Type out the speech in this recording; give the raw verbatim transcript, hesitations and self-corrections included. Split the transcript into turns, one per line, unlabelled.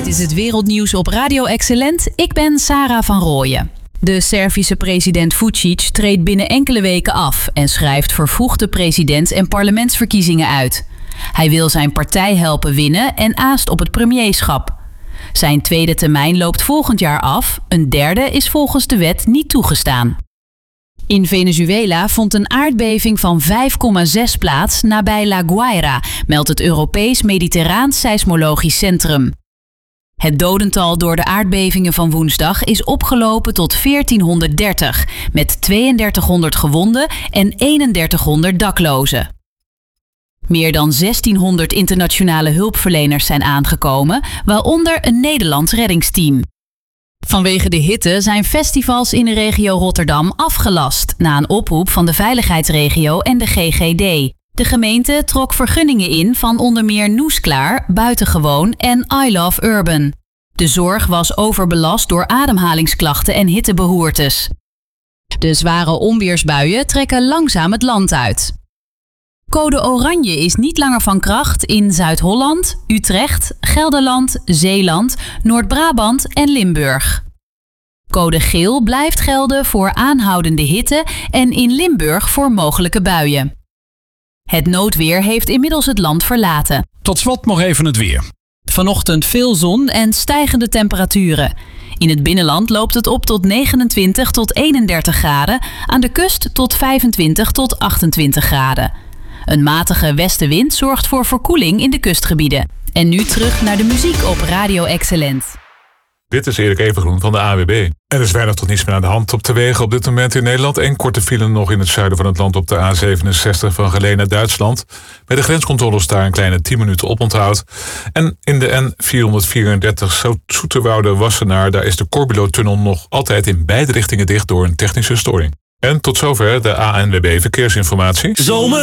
Dit is het wereldnieuws op Radio Excellent. Ik ben Sarah van Rooyen. De Servische president Vučić treedt binnen enkele weken af en schrijft vervroegde presidents- en parlementsverkiezingen uit. Hij wil zijn partij helpen winnen en aast op het premierschap. Zijn tweede termijn loopt volgend jaar af. Een derde is volgens de wet niet toegestaan. In Venezuela vond een aardbeving van vijf komma zes plaats nabij La Guaira, meldt het Europees Mediterraans Seismologisch Centrum. Het dodental door de aardbevingen van woensdag is opgelopen tot veertienhonderddertig, met tweeëndertighonderd gewonden en eenendertighonderd daklozen. Meer dan zestienhonderd internationale hulpverleners zijn aangekomen, waaronder een Nederlands reddingsteam. Vanwege de hitte zijn festivals in de regio Rotterdam afgelast na een oproep van de veiligheidsregio en de G G D. De gemeente trok vergunningen in van onder meer Noesklaar, Buitengewoon en I Love Urban. De zorg was overbelast door ademhalingsklachten en hittebehoertes. De zware onweersbuien trekken langzaam het land uit. Code oranje is niet langer van kracht in Zuid-Holland, Utrecht, Gelderland, Zeeland, Noord-Brabant en Limburg. Code geel blijft gelden voor aanhoudende hitte en in Limburg voor mogelijke buien. Het noodweer heeft inmiddels het land verlaten.
Tot slot nog even het weer.
Vanochtend veel zon en stijgende temperaturen. In het binnenland loopt het op tot negenentwintig tot eenendertig graden, aan de kust tot vijfentwintig tot achtentwintig graden. Een matige westenwind zorgt voor verkoeling in de kustgebieden. En nu terug naar de muziek op Radio Excellent.
Dit is Erik Evengroen van de A W B. Er is weinig tot niets meer aan de hand op de wegen op dit moment in Nederland. Eén korte file nog in het zuiden van het land op de A zevenenzestig van Geleen naar Duitsland. Bij de grenscontroles daar een kleine tien minuten oponthoud. En in de N vierhonderdvierendertig Zoeterwoude-Wassenaar, daar is de Corbulo-tunnel nog altijd in beide richtingen dicht door een technische storing. En tot zover de A N W B Verkeersinformatie.
Zomer